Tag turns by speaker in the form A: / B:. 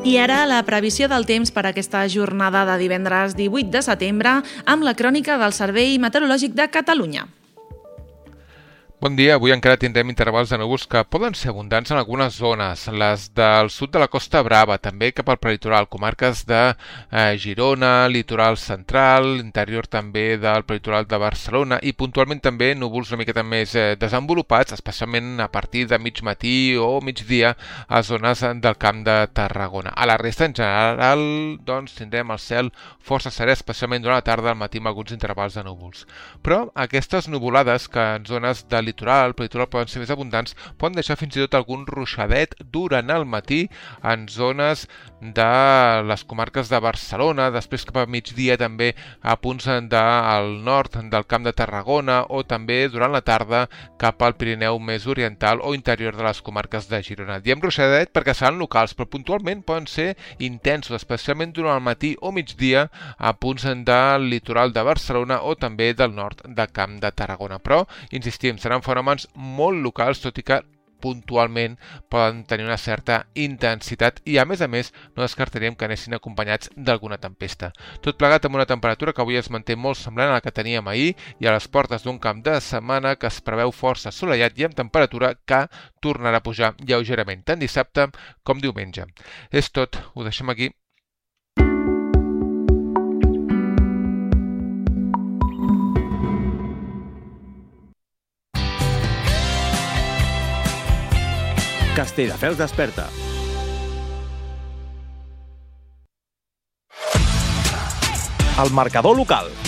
A: I ara la previsió del temps per a aquesta jornada de divendres 18 de setembre amb la crònica del Servei Meteorològic de Catalunya.
B: Bon dia, avui encara tindrem intervals de núvols que poden ser abundants en algunes zones, les del sud de la Costa Brava, també cap al prelitoral, comarques de Girona, litoral central, interior també del prelitoral de Barcelona i puntualment també núvols una miqueta més desenvolupats, especialment a partir de mig matí o migdia a zones del Camp de Tarragona. A la resta, en general, doncs, tindrem el cel força serè, especialment durant la tarda, al matí amb alguns intervals de núvols. Però aquestes nuvolades que en zones de litoral poden ser més abundants, poden deixar fins i tot algun ruixadet durant el matí en zones de les comarques de Barcelona, després cap a migdia també a punts del nord del Camp de Tarragona o també durant la tarda cap al Pirineu més oriental o interior de les comarques de Girona. Diem ruixadet perquè seran locals, però puntualment poden ser intensos, especialment durant el matí o migdia a punts del litoral de Barcelona o també del nord del Camp de Tarragona. Però, insistim, seran fenòmens molt locals, tot i que puntualment poden tenir una certa intensitat i, a més, no descartaríem que anessin acompanyats d'alguna tempesta. Tot plegat amb una temperatura que avui es manté molt semblant a la que teníem ahir i a les portes d'un cap de setmana que es preveu força assolellat i amb temperatura que tornarà a pujar lleugerament, tant dissabte com diumenge. És tot, ho deixem aquí.
C: Castelldefels desperta. El marcador local.